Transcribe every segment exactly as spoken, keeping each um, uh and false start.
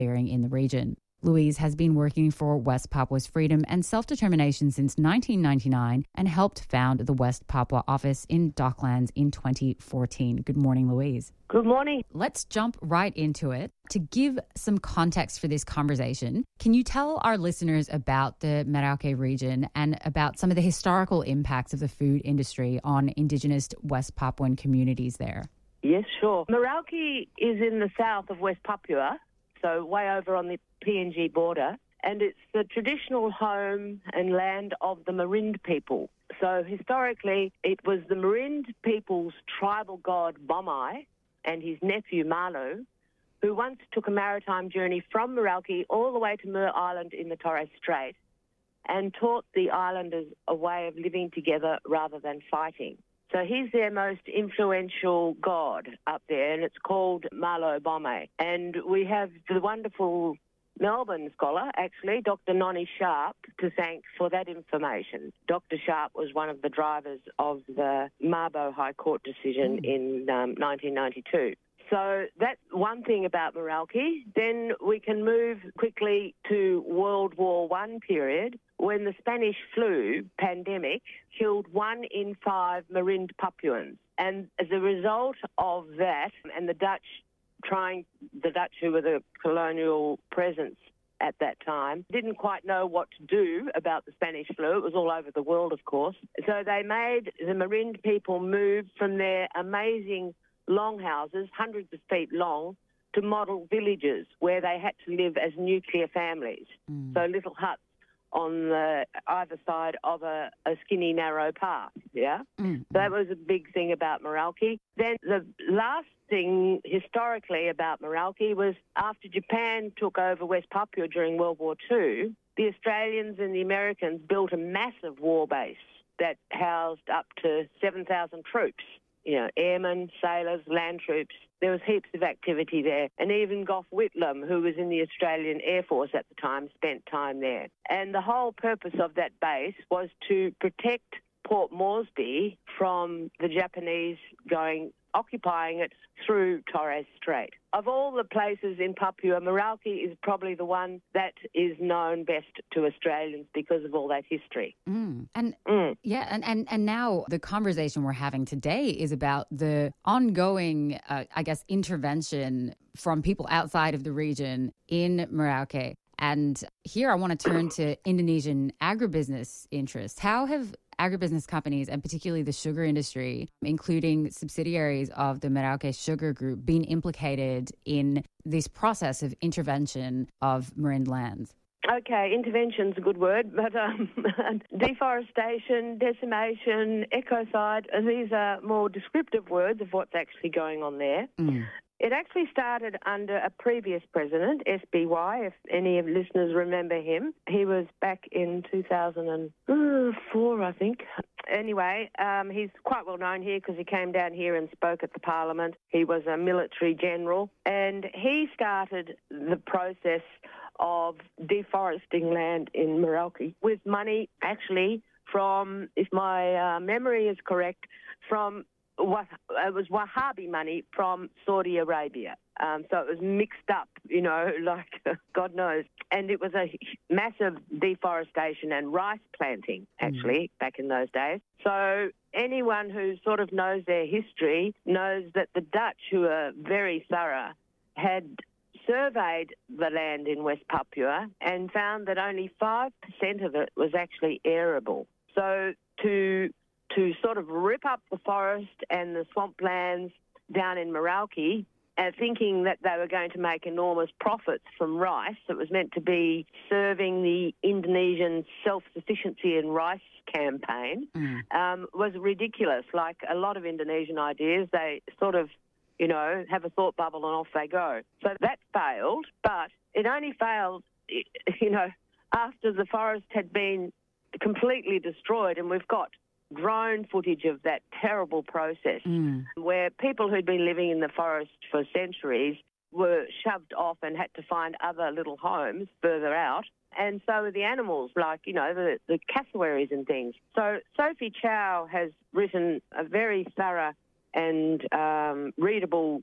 clearing in the region. Louise has been working for West Papua's freedom and self-determination since nineteen ninety-nine and helped found the West Papua office in Docklands in twenty fourteen. Good morning, Louise. Good morning. Let's jump right into it. To give some context for this conversation, can you tell our listeners about the Merauke region and about some of the historical impacts of the food industry on Indigenous West Papuan communities there? Yes, sure. Merauke is in the south of West Papua, so way over on the P N G border, and it's the traditional home and land of the Marind people. So historically, it was the Marind people's tribal god Bomai and his nephew Malu, who once took a maritime journey from Merauke all the way to Mer Island in the Torres Strait and taught the islanders a way of living together rather than fighting. So he's their most influential god up there, and it's called Malo Bomai. And we have the wonderful Melbourne scholar, actually, Doctor Nonnie Sharp, to thank for that information. Doctor Sharp was one of the drivers of the Mabo High Court decision mm. in um, nineteen ninety-two. So that's one thing about Merauke. Then we can move quickly to World War One period, when the Spanish flu pandemic killed one in five Marind Papuans. And as a result of that, and the Dutch trying, the Dutch who were the colonial presence at that time, didn't quite know what to do about the Spanish flu. It was all over the world, of course. So they made the Marind people move from their amazing longhouses, hundreds of feet long, to model villages where they had to live as nuclear families. Mm. So little huts on the either side of a, a skinny, narrow path, yeah? Mm. So that was a big thing about Merauke. Then the last thing historically about Merauke was after Japan took over West Papua during World War Two, the Australians and the Americans built a massive war base that housed up to seven thousand troops. You know, airmen, sailors, land troops. There was heaps of activity there. And even Gough Whitlam, who was in the Australian Air Force at the time, spent time there. And the whole purpose of that base was to protect Port Moresby from the Japanese going, occupying it through Torres Strait. Of all the places in Papua, Merauke is probably the one that is known best to Australians because of all that history. Mm. And mm. yeah, and, and, and now the conversation we're having today is about the ongoing, uh, I guess, intervention from people outside of the region in Merauke. And here I want to turn to Indonesian agribusiness interests. How have agribusiness companies, and particularly the sugar industry, including subsidiaries of the Merauke Sugar Group, been implicated in this process of intervention of Marind lands? Okay, intervention's a good word, but um, deforestation, decimation, ecocide, these are more descriptive words of what's actually going on there. Mm. It actually started under a previous president, S B Y, if any of listeners remember him. He was back in two thousand four, I think. Anyway, um, he's quite well known here because he came down here and spoke at the Parliament. He was a military general, and he started the process of deforesting land in Merauke with money actually from, if my uh, memory is correct, from what it was Wahhabi money from Saudi Arabia. Um, so it was mixed up, you know, like God knows. And it was a massive deforestation and rice planting, actually, mm. back in those days. So anyone who sort of knows their history knows that the Dutch, who are very thorough, had surveyed the land in West Papua and found that only five percent of it was actually arable. So to to sort of rip up the forest and the swamplands down in Merauke, and thinking that they were going to make enormous profits from rice, it was meant to be serving the Indonesian self-sufficiency in rice campaign, mm. um, was ridiculous. Like a lot of Indonesian ideas, they sort of, you know, have a thought bubble and off they go. So that failed, but it only failed, you know, after the forest had been completely destroyed, and we've got drone footage of that terrible process mm. where people who'd been living in the forest for centuries were shoved off and had to find other little homes further out. And so were the animals, like, you know, the, the cassowaries and things. So Sophie Chow has written a very thorough and um, readable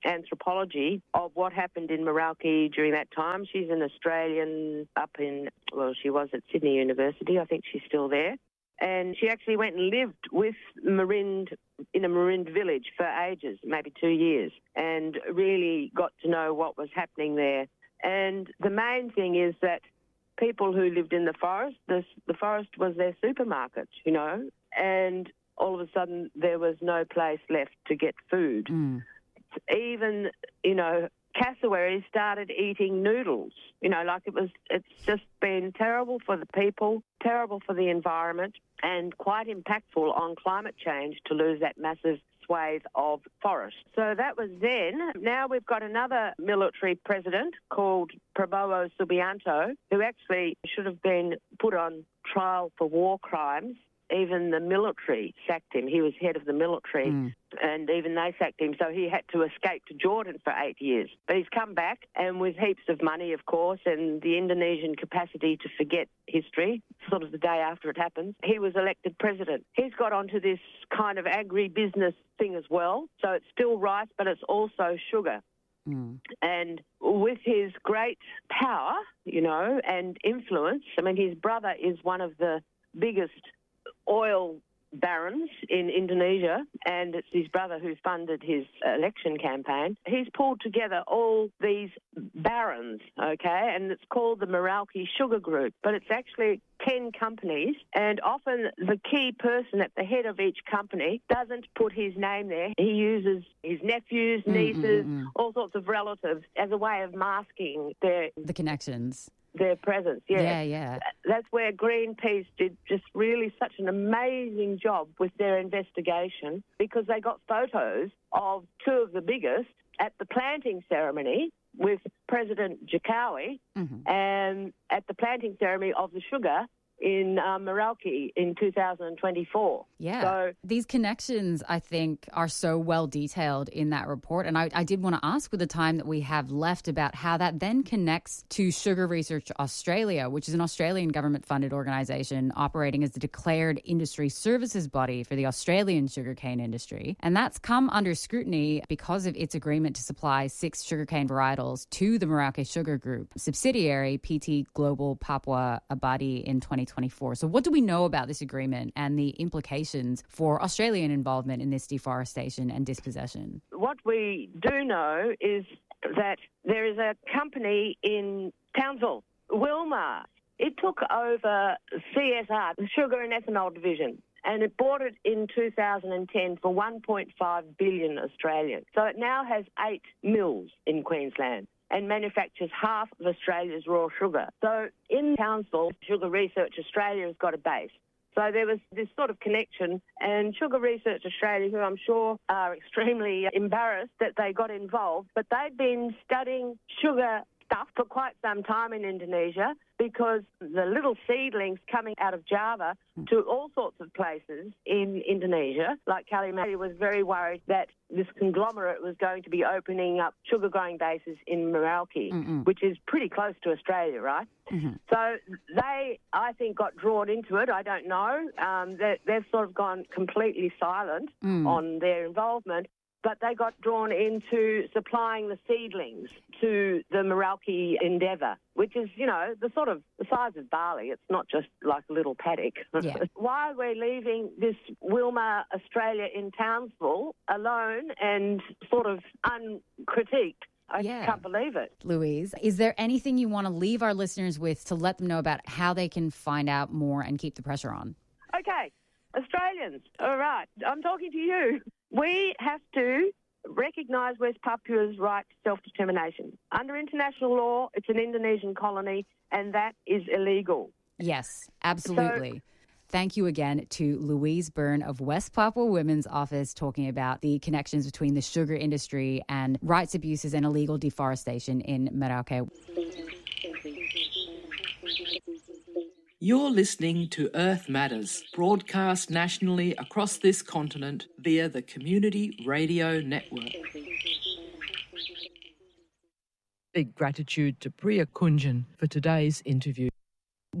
anthropology of what happened in Meralki during that time. She's an Australian up in, well, she was at Sydney University. I think she's still there. And she actually went and lived with Marind in a Marind village for ages, maybe two years, and really got to know what was happening there. And the main thing is that people who lived in the forest, the, the forest was their supermarket, you know, and all of a sudden there was no place left to get food. Mm. Even, you know, cassowaries started eating noodles, you know, like it was, it's just been terrible for the people, terrible for the environment, and quite impactful on climate change to lose that massive swathe of forest. So that was then. Now we've got another military president called Prabowo Subianto, who actually should have been put on trial for war crimes. Even the military sacked him. He was head of the military, mm. and even they sacked him. So he had to escape to Jordan for eight years. But he's come back, and with heaps of money, of course, and the Indonesian capacity to forget history, sort of the day after it happens, he was elected president. He's got onto this kind of agribusiness thing as well. So it's still rice, but it's also sugar. Mm. And with his great power, you know, and influence, I mean, his brother is one of the biggest oil barons in Indonesia, and it's his brother who funded his election campaign. He's pulled together all these barons, okay, and it's called the Meralki Sugar Group, but it's actually ten companies, and often the key person at the head of each company doesn't put his name there. He uses his nephews, nieces, mm-mm-mm. all sorts of relatives as a way of masking their... the connections. Their presence, yeah. Yeah, yeah. That's where Greenpeace did just really such an amazing job with their investigation, because they got photos of two of the biggest at the planting ceremony with President Jokowi, mm-hmm. and at the planting ceremony of the sugar in uh, Meralki in two thousand twenty-four. Yeah. So these connections, I think, are so well detailed in that report. And I, I did want to ask, with the time that we have left, about how that then connects to Sugar Research Australia, which is an Australian government-funded organisation operating as the declared industry services body for the Australian sugarcane industry. And that's come under scrutiny because of its agreement to supply six sugarcane varietals to the Merauke Sugar Group subsidiary, P T Global Papua Abadi, in twenty twenty-four. So what do we know about this agreement and the implications for Australian involvement in this deforestation and dispossession? What we do know is that there is a company in Townsville, Wilmar. It took over C S R, the Sugar and Ethanol Division, and it bought it in two thousand ten for one point five billion Australian. So it now has eight mills in Queensland and manufactures half of Australia's raw sugar. So in Townsville, Sugar Research Australia has got a base. So there was this sort of connection, and Sugar Research Australia, who I'm sure are extremely embarrassed that they got involved, but they've been studying sugar stuff for quite some time in Indonesia, because the little seedlings coming out of Java to all sorts of places in Indonesia, like Kalimati, was very worried that this conglomerate was going to be opening up sugar growing bases in Merauke, Mm-mm. which is pretty close to Australia, right? Mm-hmm. So they, I think, got drawn into it. I don't know. Um, they've sort of gone completely silent mm. on their involvement. But they got drawn into supplying the seedlings to the Merauke endeavour, which is, you know, the sort of the size of barley. It's not just like a little paddock. Yeah. While we're leaving this Wilmar Australia in Townsville alone and sort of uncritiqued, I yeah. can't believe it. Louise, is there anything you want to leave our listeners with to let them know about how they can find out more and keep the pressure on? Okay, Australians, all right, I'm talking to you. We have to recognise West Papua's right to self-determination. Under international law, it's an Indonesian colony, and that is illegal. Yes, absolutely. So, thank you again to Louise Byrne of West Papua Women's Office, talking about the connections between the sugar industry and rights abuses and illegal deforestation in Merauke. You're listening to Earth Matters, broadcast nationally across this continent via the Community Radio Network. Big gratitude to Priya Kunjan for today's interview.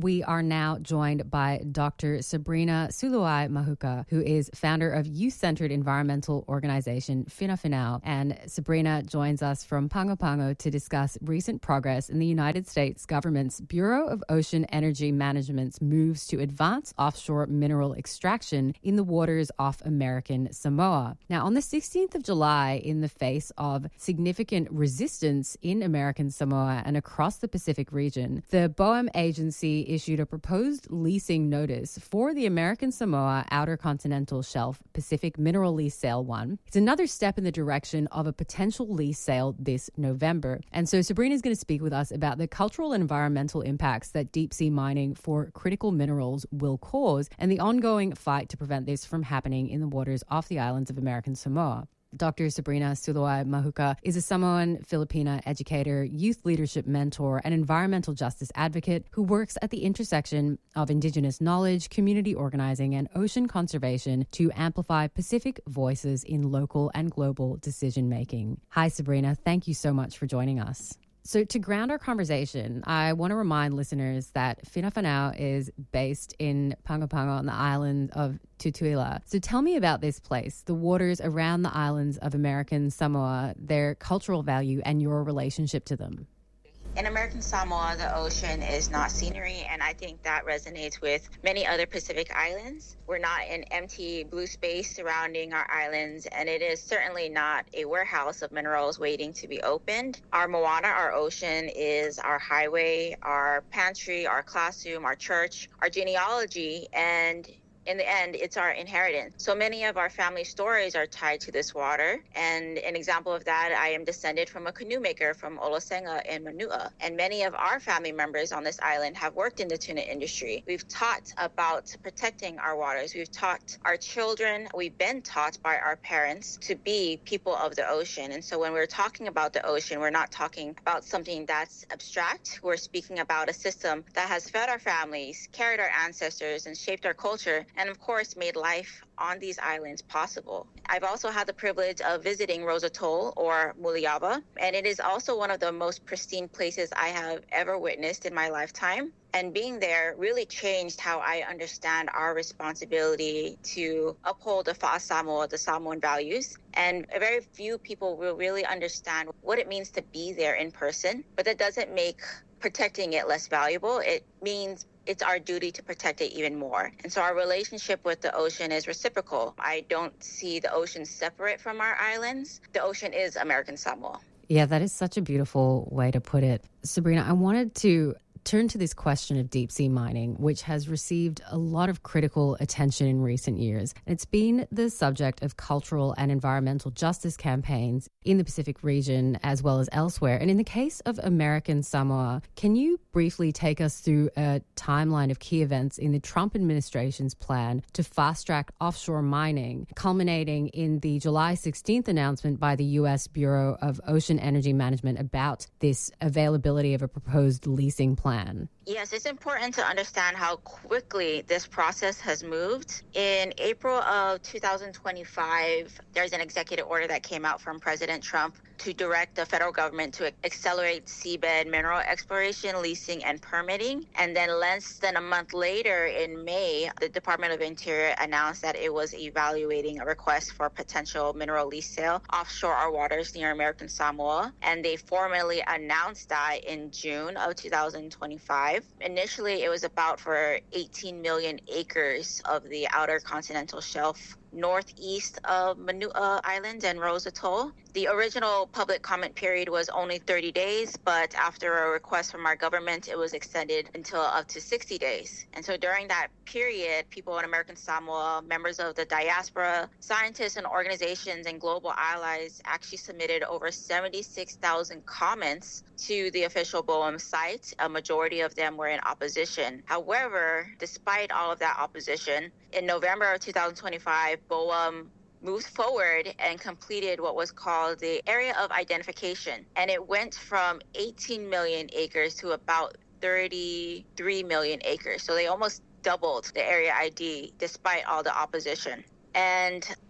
we are now joined by Doctor Sabrina Suluai Mahuka, who is founder of youth-centered environmental organization Finafinao. And Sabrina joins us from Pago Pago to discuss recent progress in the United States government's Bureau of Ocean Energy Management's moves to advance offshore mineral extraction in the waters off American Samoa. Now, on the sixteenth of July, in the face of significant resistance in American Samoa and across the Pacific region, the BOEM agency issued a proposed leasing notice for the American Samoa Outer Continental Shelf Pacific Mineral Lease Sale one. It's another step in the direction of a potential lease sale this November. And so Sabrina is going to speak with us about the cultural and environmental impacts that deep sea mining for critical minerals will cause and the ongoing fight to prevent this from happening in the waters off the islands of American Samoa. Doctor Sabrina Suluai Mahuka is a Samoan Filipina educator, youth leadership mentor, and environmental justice advocate who works at the intersection of Indigenous knowledge, community organizing, and ocean conservation to amplify Pacific voices in local and global decision-making. Hi, Sabrina. Thank you so much for joining us. So to ground our conversation, I want to remind listeners that Finafinao is based in Pago Pago on the island of Tutuila. So tell me about this place, the waters around the islands of American Samoa, their cultural value, and your relationship to them. In American Samoa, the ocean is not scenery, and I think that resonates with many other Pacific islands. We're not an empty blue space surrounding our islands, and it is certainly not a warehouse of minerals waiting to be opened. Our moana, our ocean, is our highway, our pantry, our classroom, our church, our genealogy, and in the end, it's our inheritance. So many of our family stories are tied to this water. And an example of that, I am descended from a canoe maker from Olosenga in Manua. And many of our family members on this island have worked in the tuna industry. We've taught about protecting our waters. We've taught our children, we've been taught by our parents to be people of the ocean. And so when we're talking about the ocean, we're not talking about something that's abstract. We're speaking about a system that has fed our families, carried our ancestors, and shaped our culture, and of course made life on these islands possible. I've also had the privilege of visiting Rose Atoll, or Muliava, and it is also one of the most pristine places I have ever witnessed in my lifetime. And being there really changed how I understand our responsibility to uphold the Fa'a Samoa, the Samoan values. And very few people will really understand what it means to be there in person, but that doesn't make protecting it less valuable. It means it's our duty to protect it even more. And so our relationship with the ocean is reciprocal. I don't see the ocean separate from our islands. The ocean is American Samoa. Yeah, that is such a beautiful way to put it. Sabrina, I wanted to turn to this question of deep sea mining, which has received a lot of critical attention in recent years. It's been the subject of cultural and environmental justice campaigns in the Pacific region as well as elsewhere. And in the case of American Samoa, can you briefly take us through a timeline of key events in the Trump administration's plan to fast-track offshore mining, culminating in the July sixteenth announcement by the U S Bureau of Ocean Energy Management about this availability of a proposed leasing plan? Yes, it's important to understand how quickly this process has moved. In April of two thousand twenty-five, there's an executive order that came out from President Trump to direct the federal government to accelerate seabed mineral exploration, leasing, and permitting. And then less than a month later, in May, the Department of Interior announced that it was evaluating a request for potential mineral lease sale offshore our waters near American Samoa. And they formally announced that in June of two thousand twenty-five. Initially, it was about for eighteen million acres of the outer continental shelf northeast of Manua Island and Rose Atoll. The original public comment period was only thirty days, but after a request from our government, it was extended until up to sixty days. And so during that period, people in American Samoa, members of the diaspora, scientists and organizations and global allies actually submitted over seventy-six thousand comments to the official BOEM site. A majority of them were in opposition. However, despite all of that opposition, in November of two thousand twenty-five, BOEM moved forward and completed what was called the Area of Identification. And it went from eighteen million acres to about thirty-three million acres. So they almost doubled the area I D despite all the opposition. And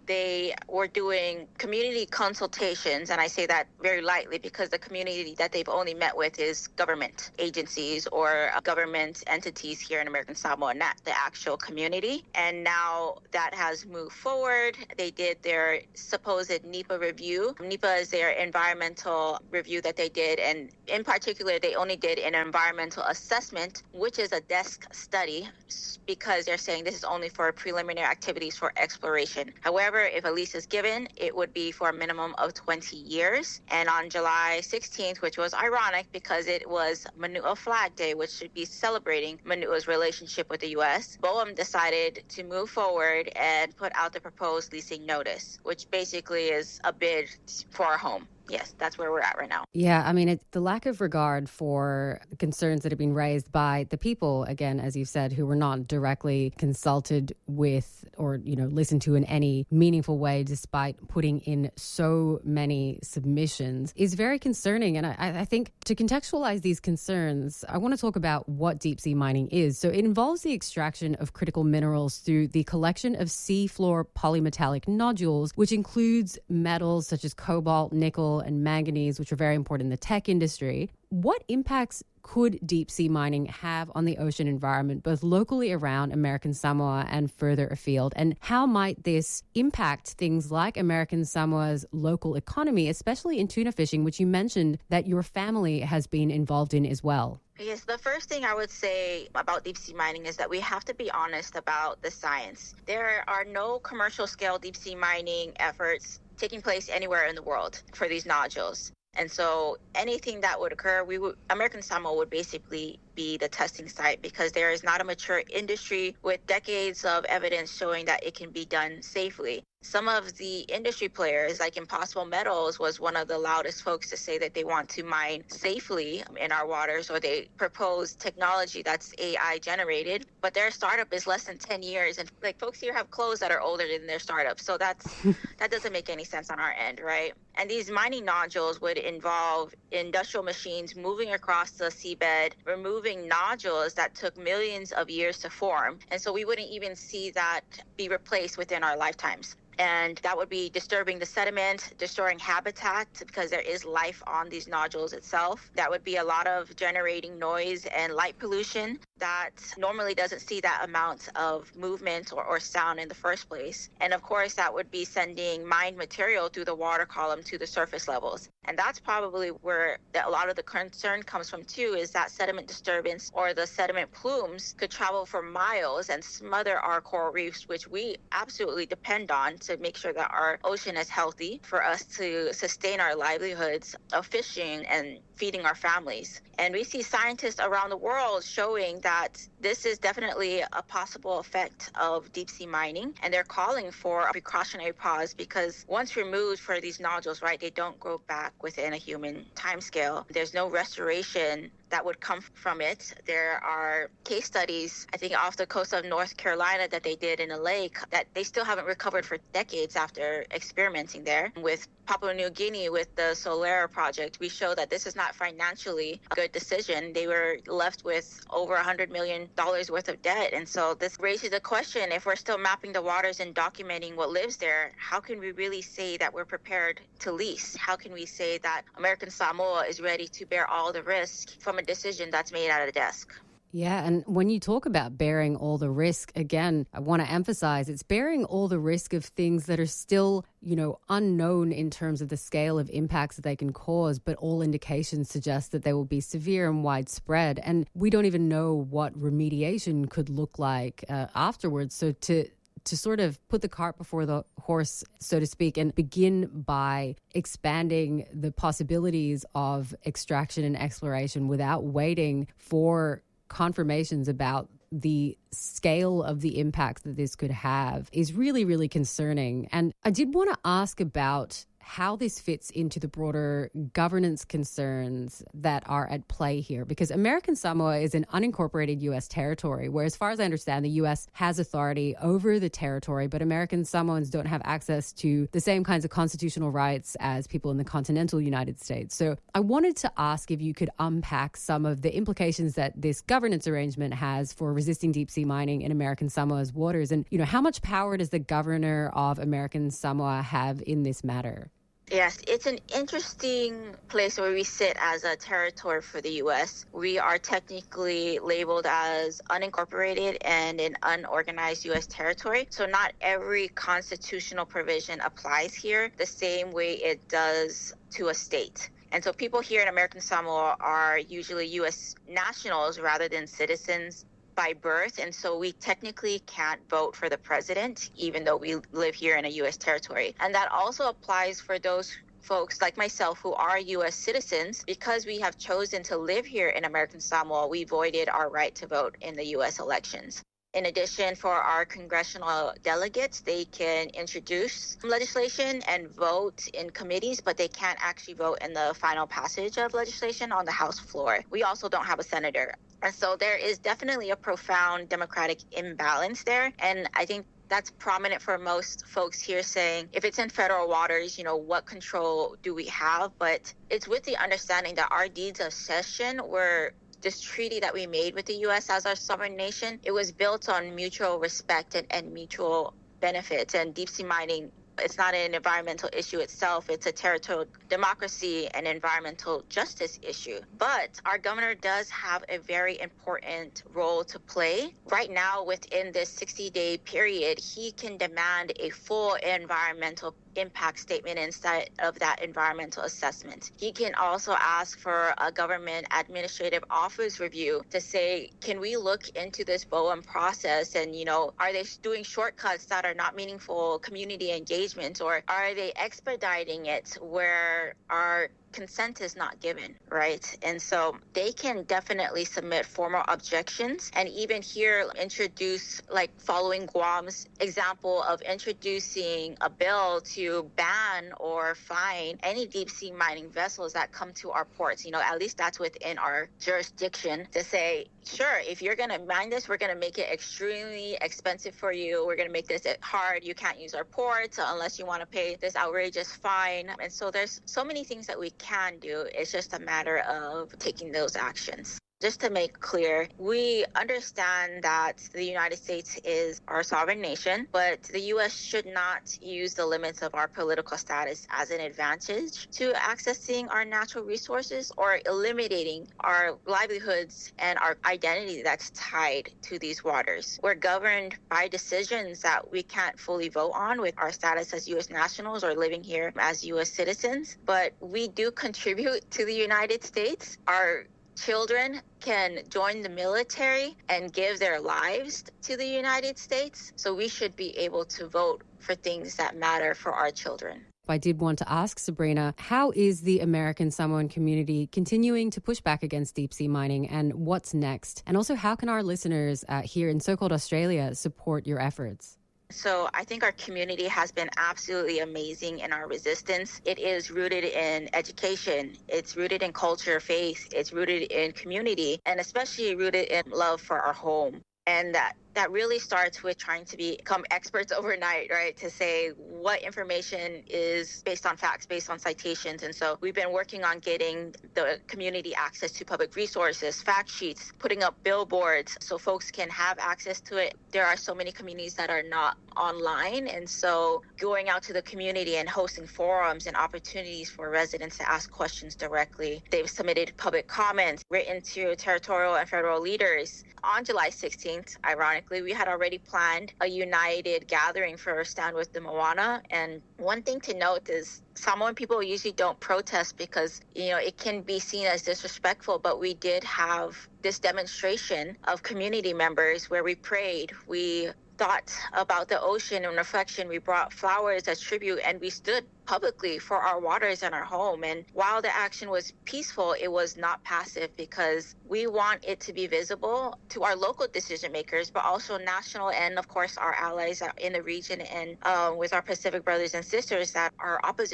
they were doing community consultations, and I say that very lightly because the community that they've only met with is government agencies or government entities here in American Samoa, not the actual community. And now that has moved forward. They did their supposed NEPA review. NEPA is their environmental review that they did, and in particular, they only did an environmental assessment, which is a desk study, because they're saying this is only for preliminary activities for exploration. However, if a lease is given, it would be for a minimum of twenty years. And on July sixteenth, which was ironic because it was Manua Flag Day, which should be celebrating Manua's relationship with the U S, BOEM decided to move forward and put out the proposed leasing notice, which basically is a bid for a home. Yes, that's where we're at right now. Yeah, I mean, it's the lack of regard for concerns that have been raised by the people, again, as you've said, who were not directly consulted with or, you know, listened to in any meaningful way, despite putting in so many submissions, is very concerning. And I, I think to contextualize these concerns, I want to talk about what deep sea mining is. So it involves the extraction of critical minerals through the collection of seafloor polymetallic nodules, which includes metals such as cobalt, nickel, and manganese, which are very important in the tech industry. What impacts could deep sea mining have on the ocean environment, both locally around American Samoa and further afield? And how might this impact things like American Samoa's local economy, especially in tuna fishing, which you mentioned that your family has been involved in as well? Yes, the first thing I would say about deep sea mining is that we have to be honest about the science. There are no commercial scale deep sea mining efforts taking place anywhere in the world for these nodules. And so anything that would occur, we would, American Samoa would basically be the testing site because there is not a mature industry with decades of evidence showing that it can be done safely. Some of the industry players, like Impossible Metals, was one of the loudest folks to say that they want to mine safely in our waters, or they propose technology that's A I generated, but their startup is less than ten years. And like folks here have clothes that are older than their startup. So that's that doesn't make any sense on our end, right? And these mining nodules would involve industrial machines moving across the seabed, removing nodules that took millions of years to form. And so we wouldn't even see that be replaced within our lifetimes. And that would be disturbing the sediment, destroying habitat because there is life on these nodules itself. That would be a lot of generating noise and light pollution that normally doesn't see that amount of movement or, or sound in the first place. And of course, that would be sending mined material through the water column to the surface levels. And that's probably where a lot of the concern comes from too, is that sediment disturbance or the sediment plumes could travel for miles and smother our coral reefs, which we absolutely depend on to make sure that our ocean is healthy for us to sustain our livelihoods of fishing and feeding our families. And we see scientists around the world showing that this is definitely a possible effect of deep sea mining. And they're calling for a precautionary pause because once removed for these nodules, right, they don't grow back within a human timescale. There's no restoration that would come from it. There are case studies, I think off the coast of North Carolina, that they did in a lake that they still haven't recovered for decades after experimenting there. With Papua New Guinea, with the Solera project, we show that this is not financially a good decision. They were left with over one hundred million dollars worth of debt. And so this raises the question, if we're still mapping the waters and documenting what lives there, how can we really say that we're prepared to lease? How can we say that American Samoa is ready to bear all the risk from a decision that's made at a desk? Yeah, and when you talk about bearing all the risk, again, I want to emphasize it's bearing all the risk of things that are still, you know, unknown in terms of the scale of impacts that they can cause, but all indications suggest that they will be severe and widespread. And we don't even know what remediation could look like uh, afterwards. So to to sort of put the cart before the horse, so to speak, and begin by expanding the possibilities of extraction and exploration without waiting for confirmations about the scale of the impacts that this could have is really, really concerning. And I did want to ask about how this fits into the broader governance concerns that are at play here. Because American Samoa is an unincorporated U S territory, where, as far as I understand, the U S has authority over the territory, but American Samoans don't have access to the same kinds of constitutional rights as people in the continental United States. So I wanted to ask if you could unpack some of the implications that this governance arrangement has for resisting deep sea mining in American Samoa's waters. And, you know, how much power does the governor of American Samoa have in this matter? Yes, it's an interesting place where we sit as a territory for the U S. We are technically labeled as unincorporated and an unorganized U S territory. So not every constitutional provision applies here the same way it does to a state. And so people here in American Samoa are usually U S nationals rather than citizens by birth, and so we technically can't vote for the president, even though we live here in a U S territory. And that also applies for those folks like myself who are U S citizens. Because we have chosen to live here in American Samoa, we voided our right to vote in the U S elections. In addition, for our congressional delegates, they can introduce legislation and vote in committees, but they can't actually vote in the final passage of legislation on the House floor. We also don't have a senator. And so there is definitely a profound democratic imbalance there. And I think that's prominent for most folks here, saying, if it's in federal waters, you know, what control do we have? But it's with the understanding that our deeds of cession were this treaty that we made with the U S as our sovereign nation. It was built on mutual respect and, and mutual benefits. And deep sea mining, it's not an environmental issue itself. It's a territorial democracy and environmental justice issue. But our governor does have a very important role to play. Right now, within this sixty-day period, he can demand a full environmental impact statement instead of that environmental assessment. He can also ask for a government administrative office review to say, can we look into this B O E M process, and, you know, are they doing shortcuts that are not meaningful community engagement, or are they expediting it where our consent is not given, right? And so they can definitely submit formal objections, and even here introduce, like following Guam's example of introducing a bill to ban or fine any deep sea mining vessels that come to our ports. You know, at least that's within our jurisdiction to say, sure, if you're going to mine this, we're going to make it extremely expensive for you. We're going to make this hard. You can't use our ports unless you want to pay this outrageous fine. And so there's so many things that we can do. It's just a matter of taking those actions. Just to make clear, we understand that the United States is our sovereign nation, but the U S should not use the limits of our political status as an advantage to accessing our natural resources or eliminating our livelihoods and our identity that's tied to these waters. We're governed by decisions that we can't fully vote on with our status as U S nationals or living here as U S citizens, but we do contribute to the United States. Our children can join the military and give their lives to the United States. So we should be able to vote for things that matter for our children. I did want to ask Sabrina, how is the American Samoan community continuing to push back against deep sea mining, and what's next? And also, how can our listeners uh, here in so-called Australia support your efforts? So I think our community has been absolutely amazing in our resistance. It is rooted in education. It's rooted in culture, faith. It's rooted in community, and especially rooted in love for our home. And that that really starts with trying to become experts overnight, right? To say what information is based on facts, based on citations. And so we've been working on getting the community access to public resources, fact sheets, putting up billboards so folks can have access to it. There are so many communities that are not online. And so going out to the community and hosting forums and opportunities for residents to ask questions directly. They've submitted public comments written to territorial and federal leaders. On July sixteenth, ironically, we had already planned a united gathering for Stand With the Moana. And one thing to note is Samoan people usually don't protest because, you know, it can be seen as disrespectful, but we did have this demonstration of community members where we prayed, we thought about the ocean in reflection, we brought flowers as tribute, and we stood publicly for our waters and our home. And while the action was peaceful, it was not passive, because we want it to be visible to our local decision makers, but also national and, of course, our allies in the region and uh, with our Pacific brothers and sisters, that our opposition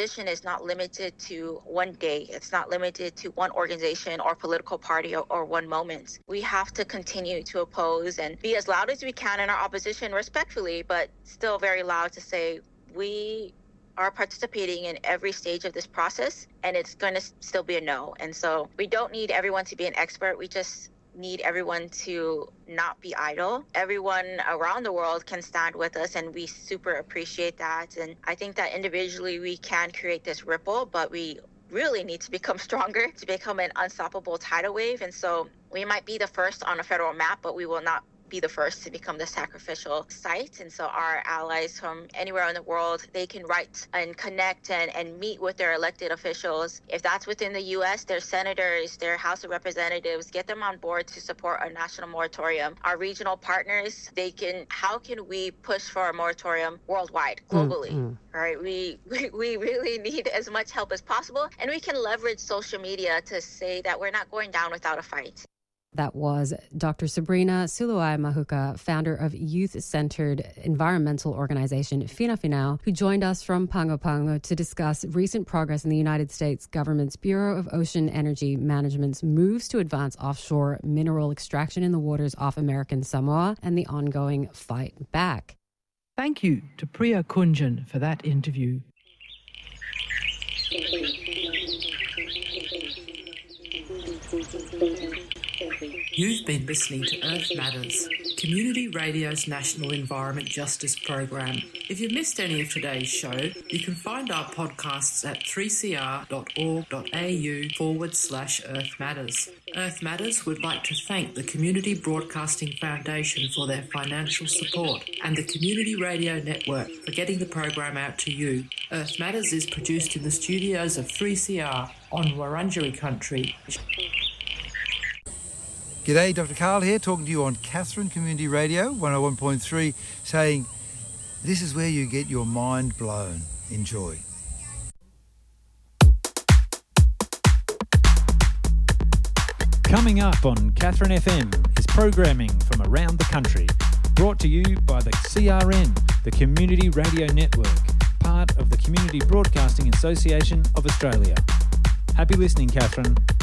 opposition is not limited to one day. It's not limited to one organization or political party or, or one moment. We have to continue to oppose and be as loud as we can in our opposition respectfully, but still very loud to say we are participating in every stage of this process, and it's going to still be a no. And so we don't need everyone to be an expert. We just need everyone to not be idle. Everyone around the world can stand with us, and we super appreciate that. And I think that individually we can create this ripple, but we really need to become stronger to become an unstoppable tidal wave. And so we might be the first on a federal map, but we will not be the first to become the sacrificial site. And so our allies from anywhere in the world, they can write and connect and, and meet with their elected officials. If that's within the U S, their senators, their House of Representatives, get them on board to support a national moratorium. Our regional partners, they can, how can we push for a moratorium worldwide, globally? Mm-hmm. Right? We, we we really need as much help as possible. And we can leverage social media to say that we're not going down without a fight. That was Doctor Sabrina Suluai-Mahuka, founder of youth-centered environmental organization Finafinao, who joined us from Pago Pago to discuss recent progress in the United States government's Bureau of Ocean Energy Management's moves to advance offshore mineral extraction in the waters off American Samoa and the ongoing fight back. Thank you to Priya Kunjan for that interview. You've been listening to Earth Matters, Community Radio's National Environment Justice Program. If you've missed any of today's show, you can find our podcasts at three c r dot org dot a u forward slash Earth Matters. Earth Matters would like to thank the Community Broadcasting Foundation for their financial support and the Community Radio Network for getting the program out to you. Earth Matters is produced in the studios of three C R on Wurundjeri country. G'day, Doctor Karl here, talking to you on Katherine Community Radio, one oh one point three, saying this is where you get your mind blown. Enjoy. Coming up on Katherine F M is programming from around the country, brought to you by the C R N, the Community Radio Network, part of the Community Broadcasting Association of Australia. Happy listening, Katherine.